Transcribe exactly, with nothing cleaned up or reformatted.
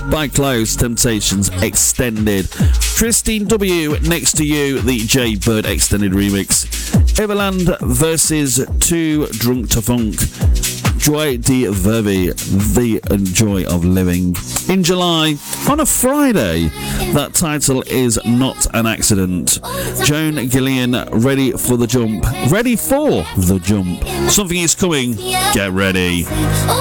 by Close, Temptations Extended. Christine W, Next to You, the Jay Bird Extended remix. Everland versus Too Drunk to Funk. Joy di Vervi, The Joy of Living. In July, on a Friday, that title is Not an Accident. Joan Gillian, Ready for the Jump. Ready for the Jump. Something is coming. Get ready.